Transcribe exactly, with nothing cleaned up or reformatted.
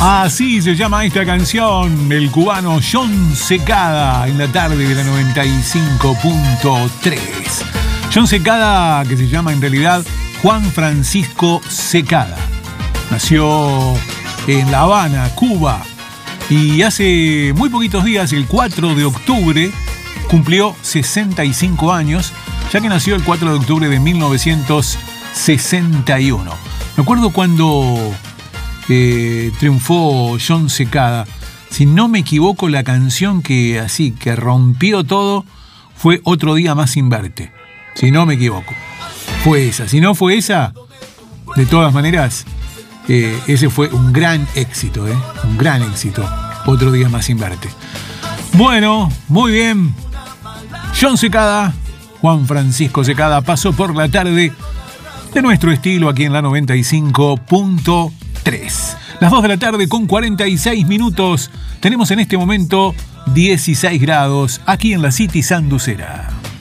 Así se llama esta canción, el cubano Jon Secada, en la tarde de la noventa y cinco punto tres. Jon Secada, que se llama en realidad Juan Francisco Secada. Nació en La Habana, Cuba, y hace muy poquitos días, el cuatro de octubre, cumplió sesenta y cinco años, ya que nació el cuatro de octubre de mil novecientos sesenta y uno. Me acuerdo cuando eh, triunfó Jon Secada. Si no me equivoco, la canción que así que rompió todo fue Otro Día Más Sin Verte. Si no me equivoco, fue esa. Si no fue esa, de todas maneras, eh, ese fue un gran éxito, ¿eh? Un gran éxito. Otro Día Más Sin Verte. Bueno, muy bien. Jon Secada, Juan Francisco Secada, pasó por la tarde de nuestro estilo aquí en la noventa y cinco punto tres. Las dos de la tarde con cuarenta y seis minutos. Tenemos en este momento dieciséis grados aquí en la City Sanducera.